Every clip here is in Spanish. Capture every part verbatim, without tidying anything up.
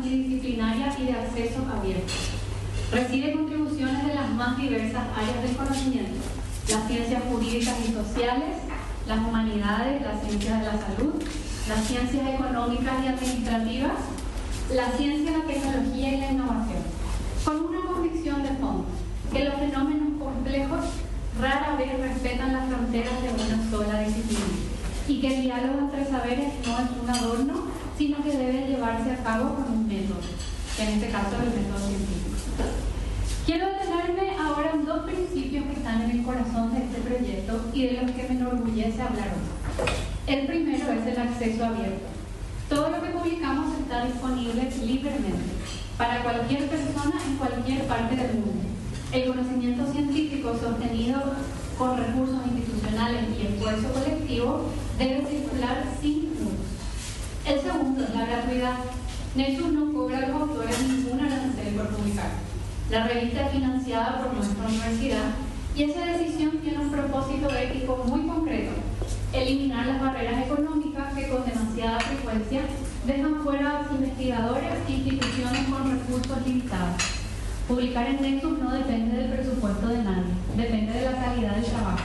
multidisciplinaria y de acceso abierto. Recibe contribuciones de las más diversas áreas del conocimiento: las ciencias jurídicas y sociales, las humanidades, las ciencias de la salud, las ciencias económicas y administrativas, la ciencia, la tecnología y la innovación, con una convicción de fondo: que los fenómenos complejos rara vez respetan las fronteras de una sola disciplina y que el diálogo entre saberes no es un adorno, sino que debe llevarse a cabo con un método, que en este caso es el método científico. Quiero detenerme ahora en dos principios que están en el corazón de este proyecto y de los que me enorgullece hablar hoy. El primero es el acceso abierto. Todo lo que publicamos está disponible libremente para cualquier persona en cualquier parte del mundo. El conocimiento científico sostenido con recursos institucionales y esfuerzo colectivo debe circular sin muros. El segundo es la gratuidad. Nexus no cobra a los autores ninguna arancel por publicar. La revista es financiada por nuestra universidad y esa decisión tiene un propósito ético muy concreto: eliminar las barreras económicas que con demasiada frecuencia dejan fuera a investigadores e instituciones con recursos limitados. Publicar en Nexus no depende del presupuesto de nadie, depende de la calidad del trabajo.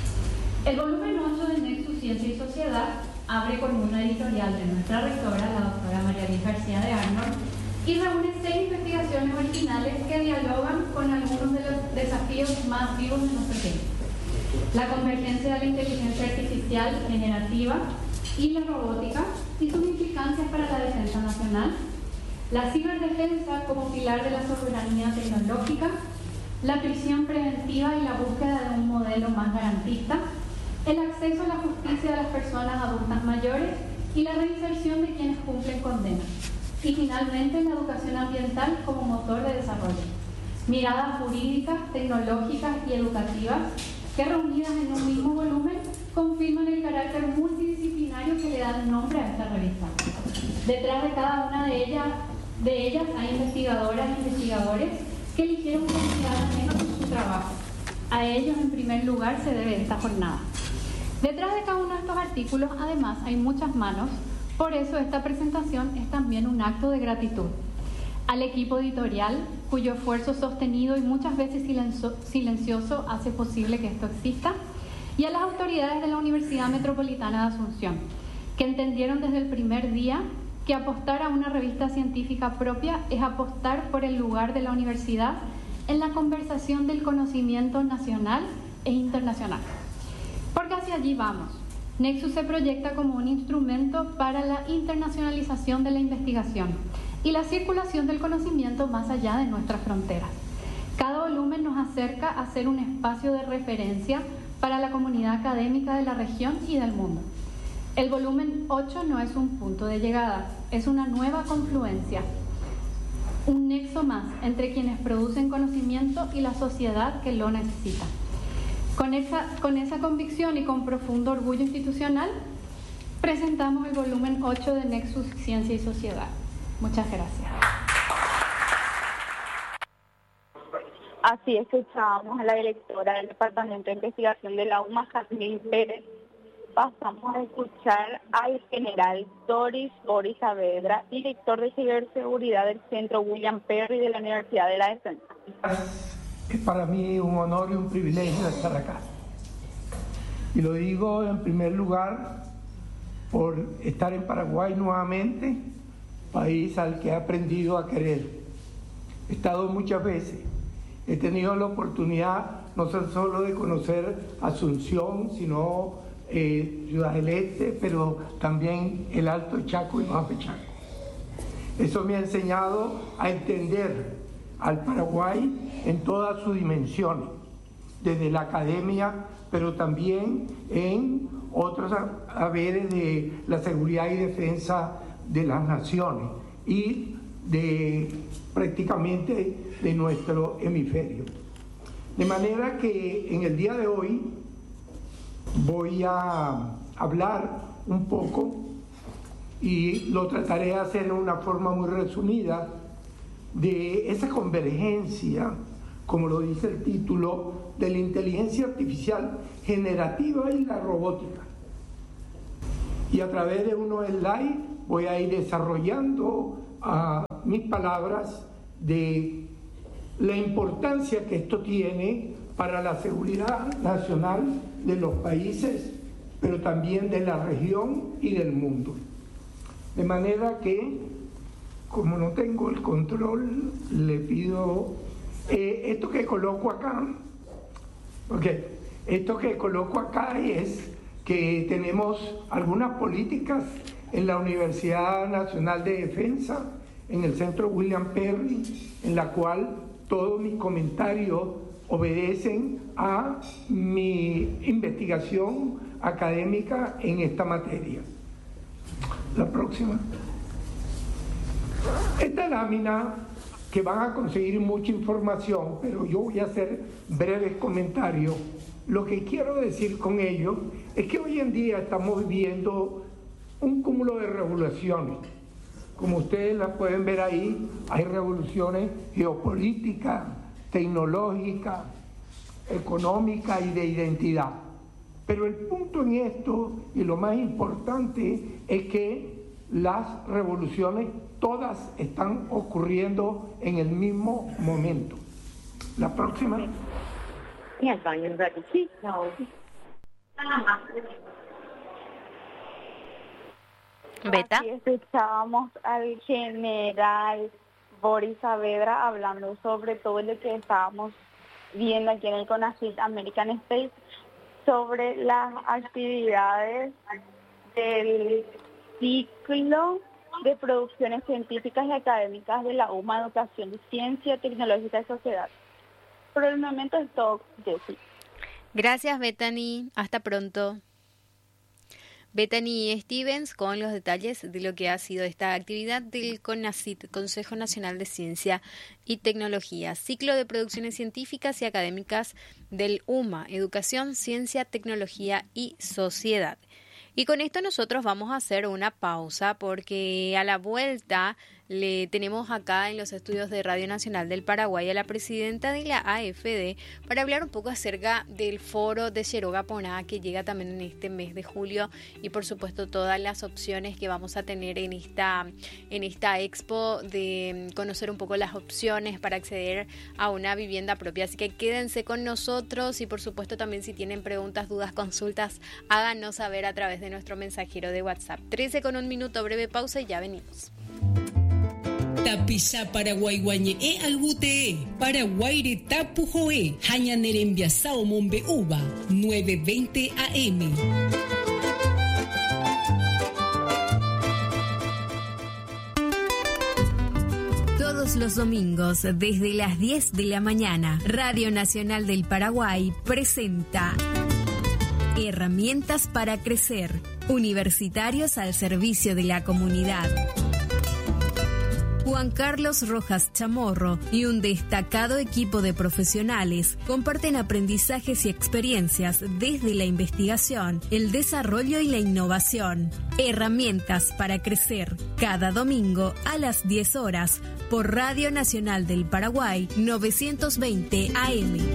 El volumen ocho de Nexus Ciencia y Sociedad abre con una editorial de nuestra rectora, la doctora María Liz García de Arnold, y reúne seis investigaciones originales que dialogan con algunos de los desafíos más vivos de nuestro tiempo: la convergencia de la inteligencia artificial generativa y la robótica y sus implicancias para la defensa nacional, la ciberdefensa como pilar de la soberanía tecnológica, la prisión preventiva y la búsqueda de un modelo más garantista, el acceso a la justicia de las personas adultas mayores y la reinserción de quienes cumplen condenas, y finalmente la educación ambiental como motor de desarrollo. Miradas jurídicas, tecnológicas y educativas que, reunidas en un mismo volumen, confirman el carácter multidisciplinario que le da nombre a esta revista. Detrás de cada una de ellas, de ellas hay investigadoras e investigadores que eligieron confiar menos en su trabajo. A ellos, en primer lugar, se debe esta jornada. Detrás de cada uno de estos artículos, además, hay muchas manos. Por eso esta presentación es también un acto de gratitud al equipo editorial, cuyo esfuerzo sostenido y muchas veces silencioso hace posible que esto exista, y a las autoridades de la Universidad Metropolitana de Asunción, que entendieron desde el primer día que apostar a una revista científica propia es apostar por el lugar de la universidad en la conversación del conocimiento nacional e internacional. Porque hacia allí vamos. Nexus se proyecta como un instrumento para la internacionalización de la investigación y la circulación del conocimiento más allá de nuestras fronteras. Cada volumen nos acerca a ser un espacio de referencia para la comunidad académica de la región y del mundo. El volumen ocho no es un punto de llegada, es una nueva confluencia, un nexo más entre quienes producen conocimiento y la sociedad que lo necesita. Con esa, con esa convicción y con profundo orgullo institucional, presentamos el volumen ocho de Nexus Ciencia y Sociedad. Muchas gracias. Así escuchábamos a la directora del Departamento de Investigación de la UMA, Jazmín Pérez. Pasamos a escuchar al general Doris Boris Saavedra, director de ciberseguridad del Centro William Perry de la Universidad de la Defensa. Es para mí un honor y un privilegio estar acá. Y lo digo en primer lugar por estar en Paraguay nuevamente, país al que he aprendido a querer. He estado muchas veces, he tenido la oportunidad no solo de conocer Asunción, sino eh, Ciudad del Este, pero también el Alto Chaco y Mape Chaco. Eso me ha enseñado a entender al Paraguay en todas sus dimensiones, desde la academia, pero también en otros haberes de la seguridad y defensa de las naciones y de prácticamente de nuestro hemisferio. De manera que en el día de hoy voy a hablar un poco y lo trataré de hacer en una forma muy resumida de esa convergencia, como lo dice el título, de la inteligencia artificial generativa y la robótica. Y a través de unos slides voy a ir desarrollando uh, mis palabras de la importancia que esto tiene para la seguridad nacional de los países, pero también de la región y del mundo. De manera que, como no tengo el control, le pido eh, esto que coloco acá, porque esto que coloco acá es que tenemos algunas políticas en la Universidad Nacional de Defensa, en el Centro William Perry, en la cual todos mis comentarios obedecen a mi investigación académica en esta materia. La próxima. Esta lámina, que van a conseguir mucha información, pero yo voy a hacer breves comentarios. Lo que quiero decir con ello es que hoy en día estamos viviendo un cúmulo de revoluciones. Como ustedes las pueden ver ahí, hay revoluciones geopolíticas, tecnológicas, económicas y de identidad. Pero el punto en esto, y lo más importante, es que las revoluciones todas están ocurriendo en el mismo momento. La próxima. Beta. Aquí escuchábamos al general Boris Saavedra hablando sobre todo lo que estábamos viendo aquí en el CONACYT American Space, sobre las actividades del ciclo de producciones científicas y académicas de la U M A, Educación y Ciencia Tecnológica y Sociedad. Por el momento es todo, Jessy. Gracias, Bethany. Hasta pronto. Bethany Stevens con los detalles de lo que ha sido esta actividad del CONACYT, Consejo Nacional de Ciencia y Tecnología, ciclo de producciones científicas y académicas del U M A, Educación, Ciencia, Tecnología y Sociedad. Y con esto nosotros vamos a hacer una pausa porque a la vuelta le tenemos acá en los estudios de Radio Nacional del Paraguay a la presidenta de la A F D para hablar un poco acerca del foro de Yerogaponá que llega también en este mes de julio y por supuesto todas las opciones que vamos a tener en esta, en esta expo de conocer un poco las opciones para acceder a una vivienda propia. Así que quédense con nosotros y por supuesto también si tienen preguntas, dudas, consultas, háganos saber a través de nuestro mensajero de WhatsApp. trece con un minuto, breve pausa y ya venimos. Tapisa Paraguay guañe e albute Paraguay tapu joe hañanerembia sao mombe uva nueve veinte A M. Todos los domingos desde las diez de la mañana, Radio Nacional del Paraguay presenta Herramientas para crecer, universitarios al servicio de la comunidad. Juan Carlos Rojas Chamorro y un destacado equipo de profesionales comparten aprendizajes y experiencias desde la investigación, el desarrollo y la innovación. Herramientas para crecer, cada domingo a las diez horas por Radio Nacional del Paraguay novecientos veinte A M.